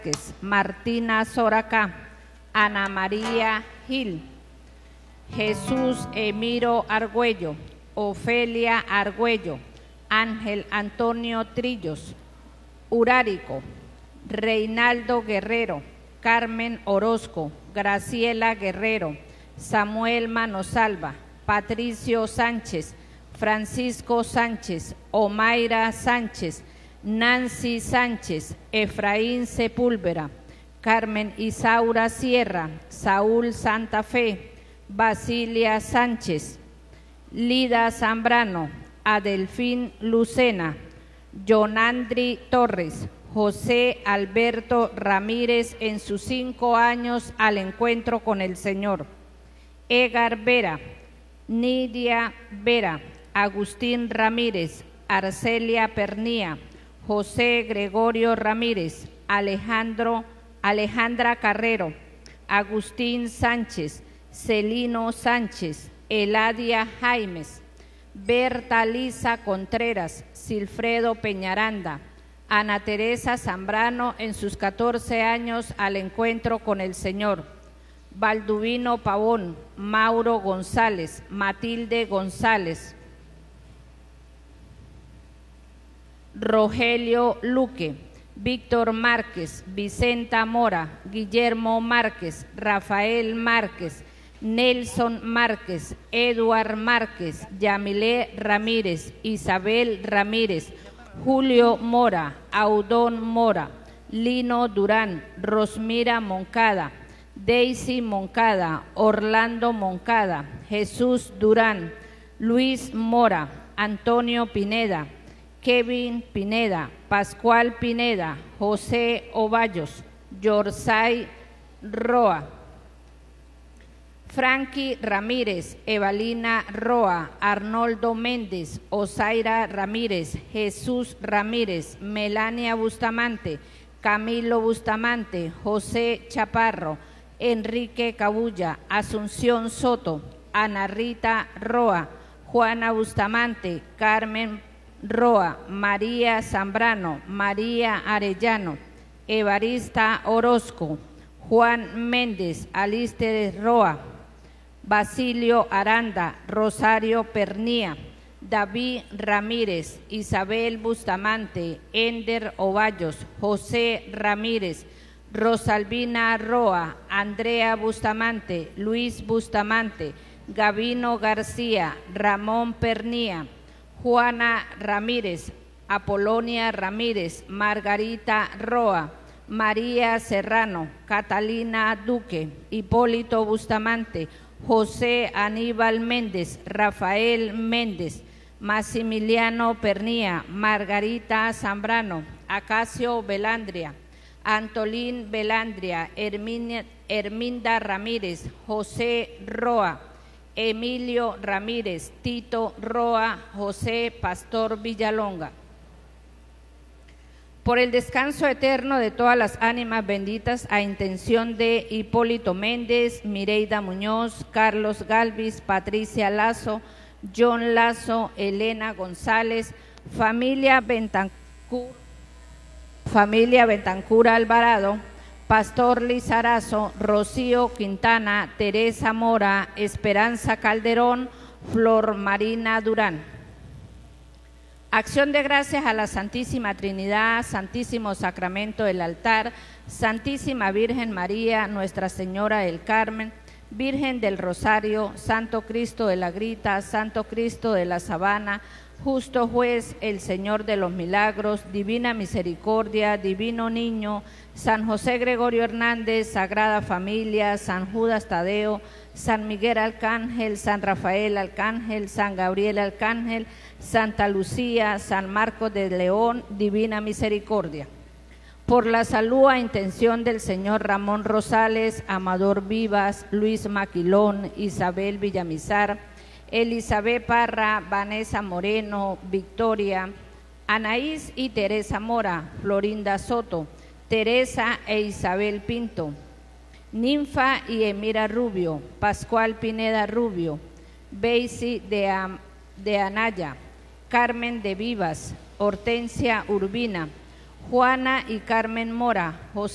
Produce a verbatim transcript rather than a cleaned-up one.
Martina Soracá, Ana María Gil, Jesús Emiro Argüello, Ofelia Argüello, Ángel Antonio Trillos, Urárico, Reinaldo Guerrero, Carmen Orozco, Graciela Guerrero, Samuel Manosalva, Patricio Sánchez, Francisco Sánchez, Omaira Sánchez, Nancy Sánchez, Efraín Sepúlveda, Carmen Isaura Sierra, Saúl Santa Fe, Basilia Sánchez, Lida Zambrano, Adelfín Lucena, Jonandri Torres, José Alberto Ramírez en sus cinco años al encuentro con el Señor, Egar Vera, Nidia Vera, Agustín Ramírez, Arcelia Pernía, José Gregorio Ramírez, Alejandro, Alejandra Carrero, Agustín Sánchez, Celino Sánchez, Eladia Jaimes, Berta Lisa Contreras, Silfredo Peñaranda, Ana Teresa Zambrano en sus catorce años al encuentro con el Señor, Balduvino Pavón, Mauro González, Matilde González, Rogelio Luque, Víctor Márquez, Vicenta Mora, Guillermo Márquez, Rafael Márquez, Nelson Márquez, Eduard Márquez, Yamilé Ramírez, Isabel Ramírez, Julio Mora, Audón Mora, Lino Durán, Rosmira Moncada, Daisy Moncada, Orlando Moncada, Jesús Durán, Luis Mora, Antonio Pineda, Kevin Pineda, Pascual Pineda, José Ovallos, Yorsay Roa, Frankie Ramírez, Evalina Roa, Arnoldo Méndez, Osaira Ramírez, Jesús Ramírez, Melania Bustamante, Camilo Bustamante, José Chaparro, Enrique Cabulla, Asunción Soto, Ana Rita Roa, Juana Bustamante, Carmen Roa, María Zambrano, María Arellano, Evarista Orozco, Juan Méndez, Alister Roa, Basilio Aranda, Rosario Pernía, David Ramírez, Isabel Bustamante, Ender Ovallos, José Ramírez, Rosalvina Roa, Andrea Bustamante, Luis Bustamante, Gavino García, Ramón Pernía, Juana Ramírez, Apolonia Ramírez, Margarita Roa, María Serrano, Catalina Duque, Hipólito Bustamante, José Aníbal Méndez, Rafael Méndez, Maximiliano Pernía, Margarita Zambrano, Acacio Belandria, Antolín Belandria, Herminia, Herminda Ramírez, José Roa, Emilio Ramírez, Tito Roa, José Pastor Villalonga. Por el descanso eterno de todas las ánimas benditas, a intención de Hipólito Méndez, Mireida Muñoz, Carlos Galvis, Patricia Lazo, John Lazo, Elena González, familia Bentancur, familia Bentancur Alvarado, Pastor Lizarazo, Rocío Quintana, Teresa Mora, Esperanza Calderón, Flor Marina Durán. Acción de gracias a la Santísima Trinidad, Santísimo Sacramento del altar, Santísima Virgen María, Nuestra Señora del Carmen, Virgen del Rosario, Santo Cristo de la Grita, Santo Cristo de la Sabana, Justo Juez, el Señor de los Milagros, Divina Misericordia, Divino Niño, San José Gregorio Hernández, Sagrada Familia, San Judas Tadeo, San Miguel Arcángel, San Rafael Arcángel, San Gabriel Arcángel, Santa Lucía, San Marcos de León, Divina Misericordia. Por la salud a intención del señor Ramón Rosales, Amador Vivas, Luis Maquilón, Isabel Villamizar, Elizabeth Parra, Vanessa Moreno, Victoria, Anaís y Teresa Mora, Florinda Soto, Teresa e Isabel Pinto, Ninfa y Emira Rubio, Pascual Pineda Rubio, Beisy de, Am de Anaya, Carmen de Vivas, Hortensia Urbina, Juana y Carmen Mora, José